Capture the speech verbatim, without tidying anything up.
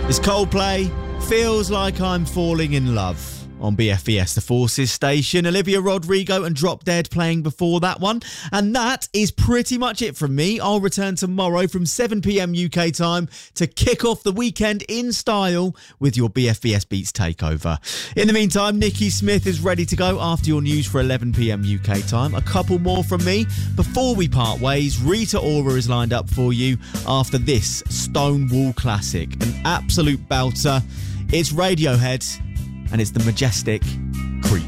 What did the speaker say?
It's Coldplay, Feels Like I'm Falling in Love. On B F E S, the Forces station. Olivia Rodrigo and Drop Dead playing before that one. And that is pretty much it from me. I'll return tomorrow from seven p.m. U K time to kick off the weekend in style with your B F E S Beats takeover. In the meantime, Nikki Smith is ready to go after your news for eleven p.m. U K time. A couple more from me before we part ways. Rita Ora is lined up for you after this Stonewall classic. An absolute belter. It's Radiohead. And it's the majestic